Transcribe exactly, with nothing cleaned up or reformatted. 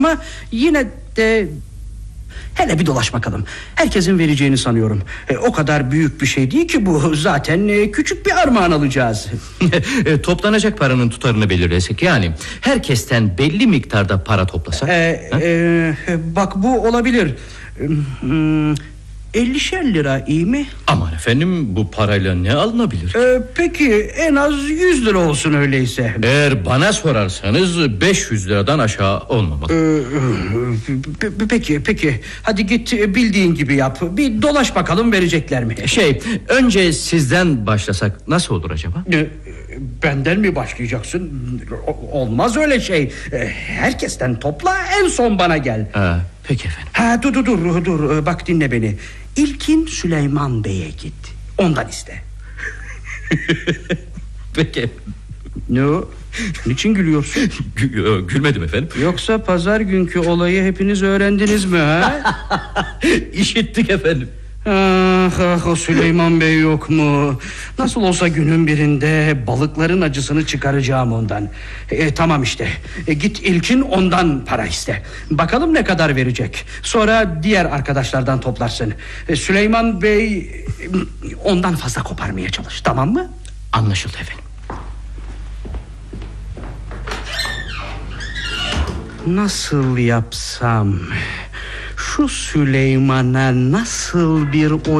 Ama yine de hele bir dolaş bakalım. Herkesin vereceğini sanıyorum. E, o kadar büyük bir şey değil ki bu. Zaten e, küçük bir armağan alacağız. e, Toplanacak paranın tutarını belirlesek, yani herkesten belli miktarda para toplasak. e, e, Bak, bu olabilir. Hmm, ellişer lira iyi mi? Aman efendim, bu parayla ne alınabilir? E, peki en az yüz lira olsun öyleyse. Eğer bana sorarsanız beş yüz liradan aşağı olmamalı. Ee, peki peki hadi git bildiğin gibi yap. Bir dolaş bakalım verecekler mi? Şey, önce sizden başlasak nasıl olur acaba? Ee, Benden mi başlayacaksın? Olmaz öyle şey. Herkesten topla, en son bana gel. Ha, peki efendim. Ha, dur dur dur dur bak, dinle beni. İlkin Süleyman Bey'e git. Ondan iste. Peki. Ne o? Niçin gülüyorsun? Gü- Gülmedim efendim. Yoksa pazar günkü olayı hepiniz öğrendiniz mi ha? İşittik efendim. Ah, ah, o Süleyman Bey yok mu? Nasıl olsa günün birinde balıkların acısını çıkaracağım ondan. e, Tamam işte, e, git İlkin ondan para iste. Bakalım ne kadar verecek. Sonra diğer arkadaşlardan toplarsın. e, Süleyman Bey ondan fazla koparmaya çalış, tamam mı? Anlaşıldı efendim. Nasıl yapsam, şu Süleyman'a nasıl bir